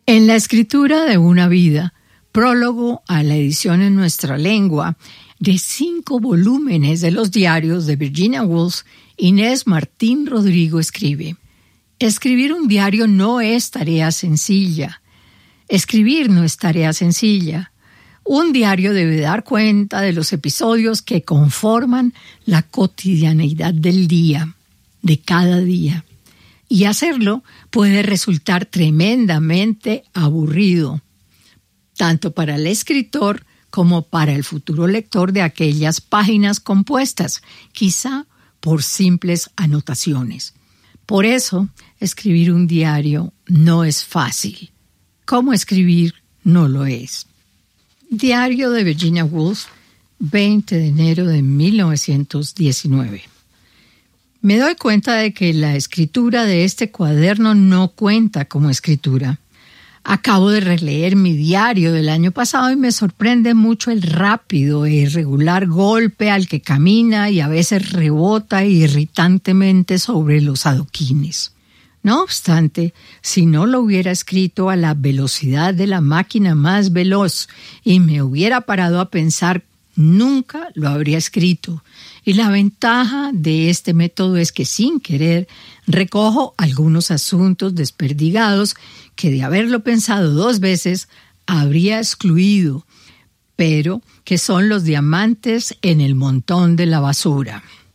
En la escritura de una vida, prólogo a la edición en nuestra lengua de 5 volúmenes de los diarios de Virginia Woolf, Inés Martín Rodrigo escribe: escribir un diario no es tarea sencilla. Escribir no es tarea sencilla. Un diario debe dar cuenta de los episodios que conforman la cotidianeidad del día, de cada día. Y hacerlo puede resultar tremendamente aburrido, tanto para el escritor como para el futuro lector de aquellas páginas compuestas, quizá por simples anotaciones. Por eso, escribir un diario no es fácil. ¿Cómo escribir no lo es? Diario de Virginia Woolf, 20 de enero de 1919. Me doy cuenta de que la escritura de este cuaderno no cuenta como escritura. Acabo de releer mi diario del año pasado y me sorprende mucho el rápido e irregular golpe al que camina y a veces rebota irritantemente sobre los adoquines. No obstante, si no lo hubiera escrito a la velocidad de la máquina más veloz y me hubiera parado a pensar, nunca lo habría escrito. Y la ventaja de este método es que sin querer recojo algunos asuntos desperdigados que de haberlo pensado 2 veces habría excluido, pero que son los diamantes en el montón de la basura.